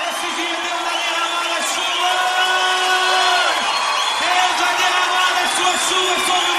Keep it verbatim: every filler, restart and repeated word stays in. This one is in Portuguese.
Esse dia Deus vai derramar as chuvas! Deus vai derramar as suas chuvas sobre